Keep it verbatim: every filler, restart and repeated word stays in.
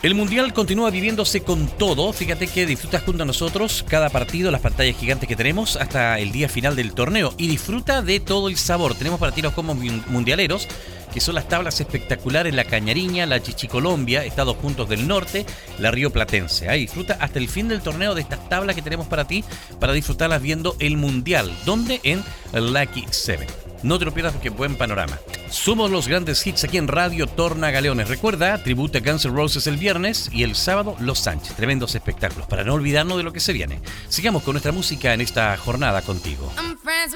El Mundial continúa viviéndose con todo. Fíjate que disfrutas junto a nosotros cada partido, las pantallas gigantes que tenemos hasta el día final del torneo. Y disfruta de todo el sabor. Tenemos para ti los combos mundialeros, que son las tablas espectaculares, la Cañariña, la Chichicolombia, Estados Juntos del Norte, la Río Platense. Ahí disfruta hasta el fin del torneo de estas tablas que tenemos para ti, para disfrutarlas viendo el Mundial. ¿Dónde? En Lucky siete. No te lo pierdas porque buen panorama. Somos los grandes hits aquí en Radio Torna Galeones. Recuerda, tributo a Guns N' Roses el viernes y el sábado Los Sánchez. Tremendos espectáculos para no olvidarnos de lo que se viene. Sigamos con nuestra música en esta jornada contigo. I'm friends